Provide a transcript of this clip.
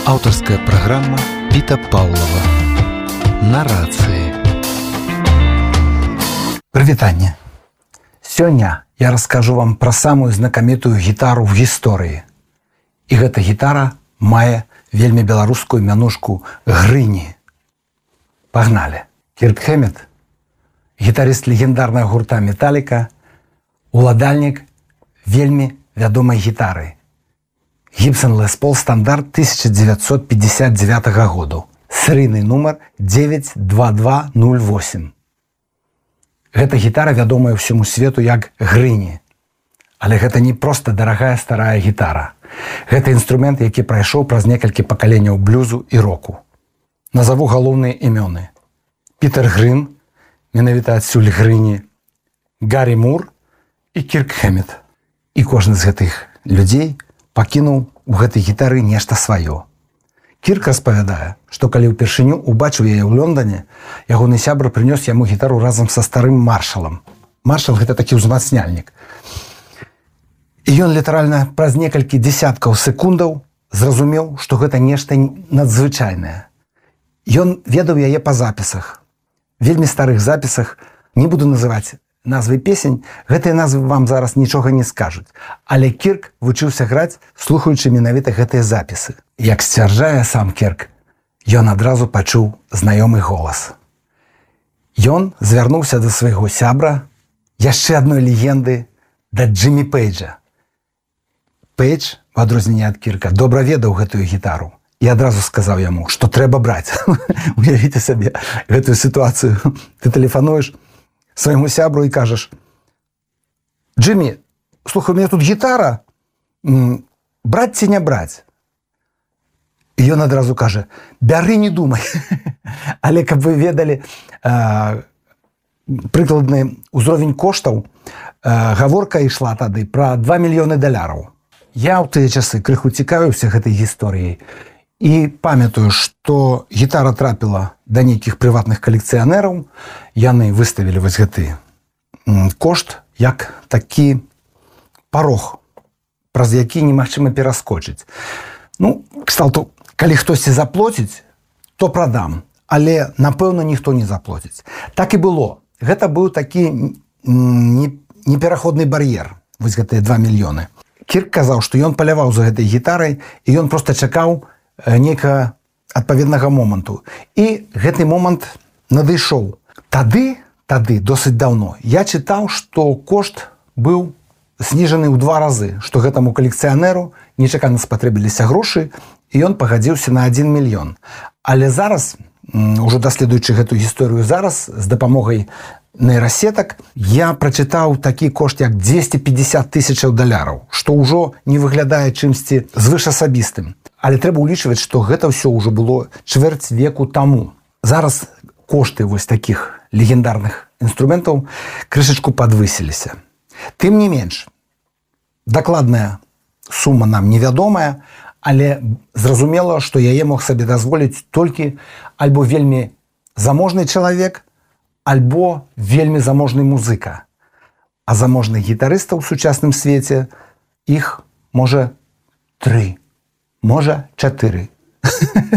Аўтарская праграма Піта Паўлава. Нарацыі. Прывітанне. Сёння я раскажу вам пра самую знакамітую гітару ў гісторыі. І гэта гітара мае вельмі беларускую мянушку Грыні. Пагналі. Кірк Хэммет, гітарыст легендарнага гурта Металіка, уладальнік вельмі вядомай гітары. Гібсон Лес Пол стандарт 1959 году. Серыйны нумар 92208. Гэта гітара вядомая ўсяму свету як Грыні. Але гэта не проста дарагая старая гітара. Гэта інструмент, які прайшоў праз некалькі пакаленняў блюзу і року. Назаву галоўныя імёны. Пітер Грын, менавіта адсюль Грыні, Гаррі Мур і Кірк Хэммет. І кожны з гэтых людзей пакінуў у гэтай гітары нешта сваё. Кірк распавядае, што калі ўпершыню убачыў яе ў Лондоне, ягоны сябра прынёс яму гітару разам са старым маршалам. Маршал — гэта такі ўзмацняльнік. І ён літаральна праз некалькі дзесяткаў секундаў зразумеў, што гэта нешта надзвычайнае. Ён ведаў яе па запісах. Вельмі старых запісах, не буду называць назвы песень, гэтыя назвы вам зараз нічога не скажуць. Але Кірк вучыўся граць, слухаючы менавіта гэтыя запісы. Як сцвярджае сам Кірк, ён адразу пачуў знаёмы голас. Ён звярнуўся да свайго сябра, яшчэ адной легенды, да Джиммі Пейджа. Пейдж, у адрозненне ад Кірка, добра ведаў гэтую гітару і адразу сказаў яму, што трэба браць. Уявіце сабе гэтую сітуацыю. Ты тэлефануеш свайму сябру і кажаш: «Джиммі, слухай, у мяне тут гітара, браць ці не браць?» І ён адразу кажа: «Бяры, не думай». Але каб вы ведалі прыкладны ўзровень коштаў, гаворка ішла тады пра $2 мільёны. Я ў тыя часы крыху цікавіўся гэтай гісторыяй і памятаю, што гітара трапіла да нейкіх прыватных калекцыянераў. Яны выставілі вось гэты кошт як такі парог, праз які немагчыма пераскочыць. Ну, кшталту, калі хтосьці заплоціць, то прадам, але, напэўна, ніхто не заплоціць. Так і было. Гэта быў такі непераходны бар'ер, вось гэтыя 2 мільёны. Кірк казаў, што ён паляваў за гэтай гітарай, і ён проста чакаў нейкага адпаведнага моманту. І гэты момант надышоў. Тады, досыць даўно, я чытаў, што кошт быў зніжаны ў 2 разы, што гэтаму калекцыянеру нечакана спатрэбіліся грошы, і ён пагадзіўся на 1 мільён. Але зараз, ужо даследуючы гэтую гісторыю зараз, з дапамогай нейрасетак, я прачытаў такі кошт, як $250 000, што ўжо не выглядае чымсьці звышасабістым. Але трэба ўлічваць, што гэта ўсё ўжо было чвэрць веку таму. Зараз кошты вось такіх легендарных інструментаў крышачку падвысіліся. Тым не менш, дакладная сума нам невядомая, але зразумела, што яе мог сабе дазволіць толькі альбо вельмі заможны чалавек, альбо вельмі заможны музыка. А заможных гітарыстаў у сучасным свеце іх можа 3, можа 4.